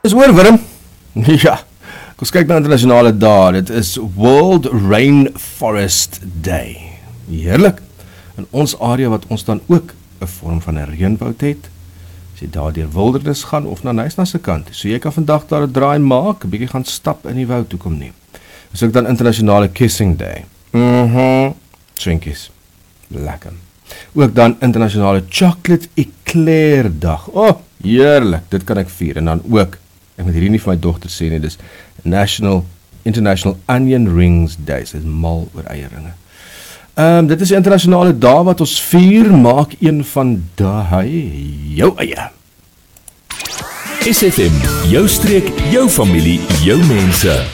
Dis hoor, Willem. Ja, kom ons kyk na internasionale dae. Dit is World Rainforest Day. Heerlik. In ons area wat ons dan ook 'n vorm van 'n reënwoud het, as jy daar deur wildernis gaan of na Nysna se kant, so jy kan vandag daar 'n draai maak, 'n bietjie gaan stap in die woud, hoekom nie. Dis ook dan internasionale Kissing Day. Swinkies. Lekker. Ook dan internasionale Chocolate Eclair Dag. Oh, heerlik, dit kan ek vier. En dan ook, ek moet hierdie nie vir my dogter sê nie, dis International Onion Rings Day. Sy is mal oor eieringe. Dit is die internasionale dag wat ons vier, maak een van daai jou eie. SFM, jou streek, jou familie, jou mense.